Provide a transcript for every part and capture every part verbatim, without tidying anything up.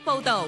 報道。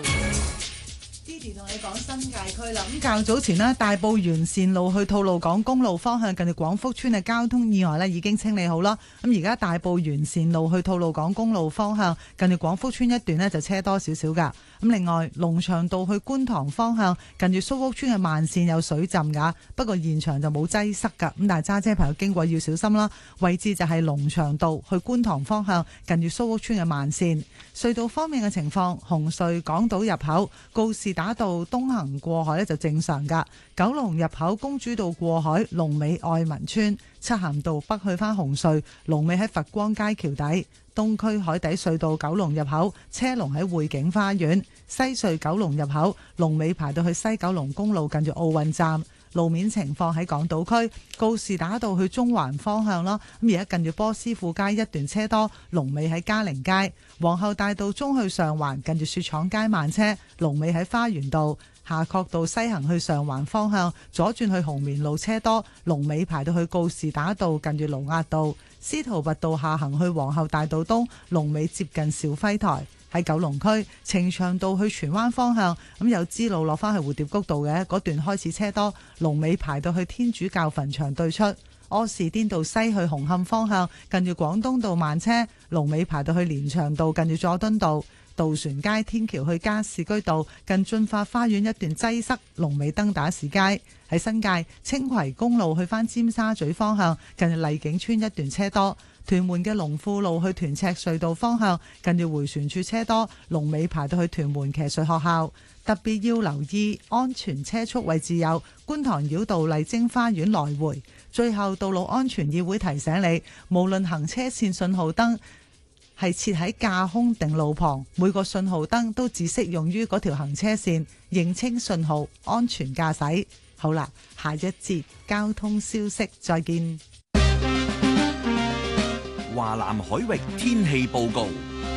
Didi 同你講新界區啦，咁較早前咧，大埔完善路去吐露港公路方向近住廣福村嘅交通意外咧已經清理好啦。咁而家大埔完善路去吐露港公路方向近住廣福村一段咧就車多少少噶。咁另外龍翔道去觀塘方向近住蘇屋村嘅慢線有水浸噶，不過現場就冇擠塞噶。咁但係揸車朋友經過要小心啦。位置就係龍翔道去觀塘方向近住蘇屋村嘅慢線。隧道方面嘅情況，紅隧港島入口告士打道東行過海咧就正常噶，九龍入口公主道過海龍尾愛民村，漆咸道北去返紅隧龍尾喺佛光街橋底，東區海底隧道九龍入口車龍喺匯景花園，西隧九龍入口龍尾排到去西九龍公路近住奧運站。路面情況喺港島區告士打道去中環方向啦，咁而家近住波斯富街一段車多，龍尾喺嘉寧街。皇后大道中去上環近住雪廠街慢車，龍尾喺花園道。夏慤道西行去上環方向左轉去紅棉路車多，龍尾排到去告士打道近住盧押道。司徒拔道下行去皇后大道東，龍尾接近肇輝台。喺九龍區呈祥道去荃灣方向，咁有支路落返去蝴蝶谷道嘅嗰段開始車多，龍尾排到去天主教墳場對出。柯士甸道西去紅磡方向近住廣東道慢車，龍尾排到去連翔道近住佐敦道。渡船街天橋去加士居道近駿發花園一段擠塞，龍尾登打士街。喺新界青葵公路去返尖沙咀方向近住麗景村一段車多。屯門嘅龍富路去屯赤隧道方向近住迴旋處車多，龍尾排到去屯門騎術學校。特別要留意安全車速位置有觀塘繞道麗晶花園來回。最後，道路安全議會提醒你，無論行車線信號燈係設喺架空定路旁，每個信號燈都只適用於嗰條行車線，認清信號，安全駕駛。好啦，下一節交通消息再見。 華南海域天氣報告。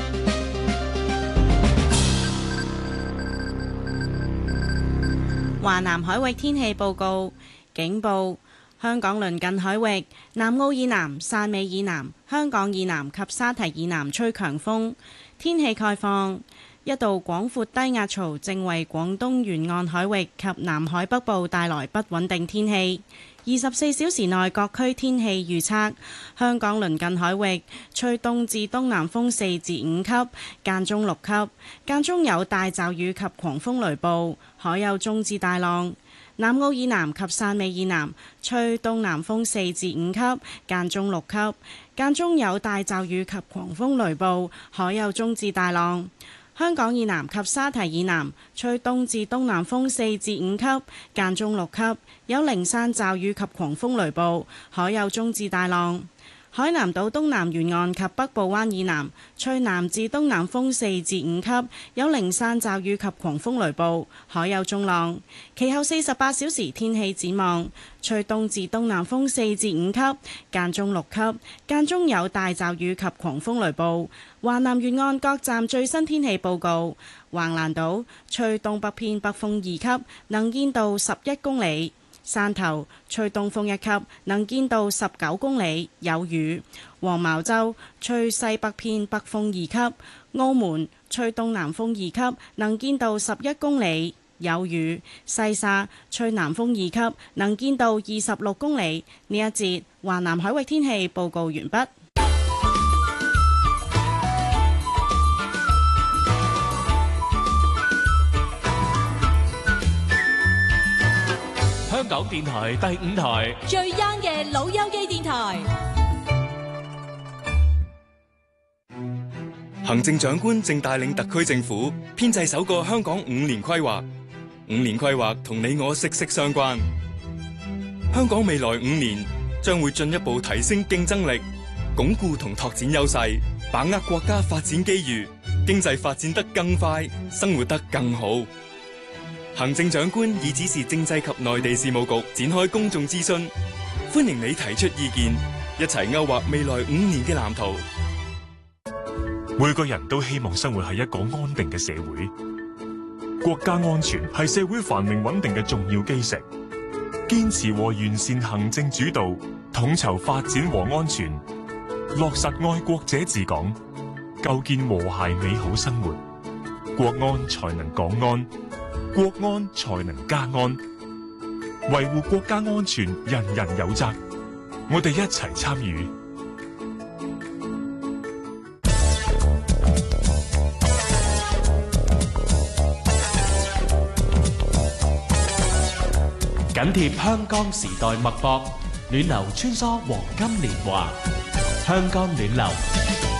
華南海域天氣報告，警報：香港鄰近海域、南澳以南、汕尾以南、香港以南及沙堤以南吹強風。天氣概況：一道廣闊低壓槽正為廣東沿岸海域及南海北部帶來不穩定天氣。二十四小時內各區天氣預測：香港鄰近海域吹東至東南風四至五級，間中六級，間中有大驟雨及狂風雷暴，海有中至大浪。南澳以南及汕尾以南吹東南風四至五級，間中六級，間中有大驟雨及狂風雷暴，海有中至大浪。香港以南及沙堤以南吹東至東南風四至五級，間中六級，有零散驟雨及狂風雷暴，海有中至大浪。海南島東南沿岸及北部灣以南吹南至東南風四至五級，有零散驟雨及狂風雷暴，海有中浪。其後四十八小時天氣展望：吹東至東南風四至五級，間中六級，間中有大驟雨及狂風雷暴。華南沿岸各站最新天氣報告：橫瀾島吹東北偏北風二級，能見度十一公里。汕頭吹東風一級，能見度十九公里，有雨。黃茅洲吹西北偏北風二級，澳門吹東南風二級，能見度十一公里，有雨。西沙吹南風二級，能見度二十六公里。呢一節華南海域天氣報告完畢。 香港電台第五台最 young 嘅老友記電台。 行政長官正帶領特區政府編製首個香港五年規劃，五年規劃同你我息息相關。香港未來五年將會進一步提升競爭力，鞏固同拓展優勢，把握國家發展機遇，經濟發展得更快，生活得更好。行政長官已指示政制及內地事務局展開公眾諮詢，歡迎你提出意見，一齊勾畫未來五年嘅藍圖。 每個人都希望生活喺一個安定嘅社會，國家安全係社會繁榮穩定嘅重要基石。堅持和完善行政主導，統籌發展和安全，落實愛國者治港，構建和諧美好生活。 國安才能港安，國安才能家安。維護國家安全，人人有責。我哋一齊參與。 緊貼香港時代脈搏，暖流穿梭黃金年華。香港暖流